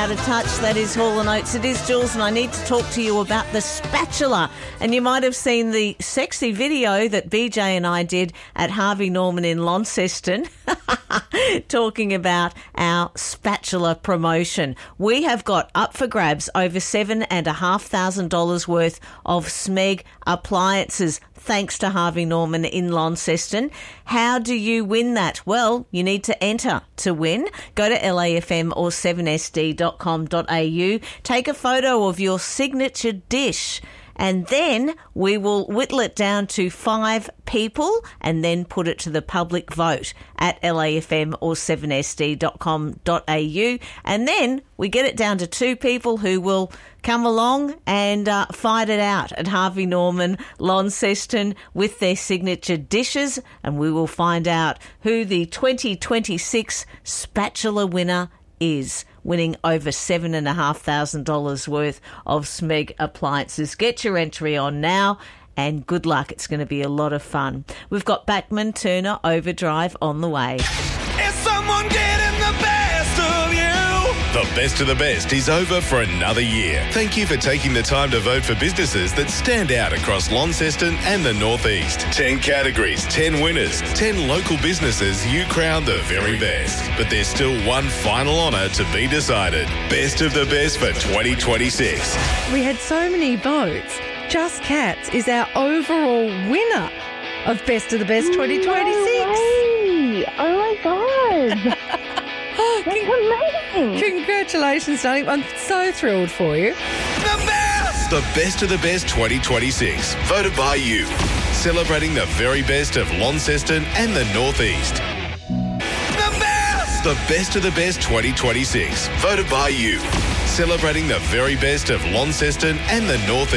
Out of Touch. That is Hall & Oates. It is Jules, and I need to talk to you about the spatula. And you might have seen the sexy video that BJ and I did at Harvey Norman in Launceston talking about our spatula promotion. We have got up for grabs over $7,500 worth of Smeg appliances, thanks to Harvey Norman in Launceston. How do you win that? Well, you need to enter to win. Go to LAFM or 7sd.com.au. Take a photo of your signature dish, and then we will whittle it down to 5 people and then put it to the public vote at LAFM or 7sd.com.au. And then we get it down to 2 people who will come along and fight it out at Harvey Norman, Launceston, with their signature dishes. And we will find out who the 2026 spatula winner is, winning over $7,500 worth of Smeg appliances. Get your entry on now and good luck. It's going to be a lot of fun. We've got Bachman Turner Overdrive on the way. Is someone getting the best of you? The best of the best is over for another year. Thank you for taking the time to vote for businesses that stand out across Launceston and the Northeast. 10 categories, 10 winners, 10 local businesses you crowned the very best. But there's still one final honour to be decided. Best of the best for 2026. We had so many votes. Just Cats is our overall winner of Best of the Best 2026. No way. Oh my God. That's amazing. Congratulations, darling. I'm so thrilled for you. The best! The best of the best 2026. Voted by you. Celebrating the very best of Launceston and the Northeast. The best! The best of the best 2026. Voted by you. Celebrating the very best of Launceston and the Northeast.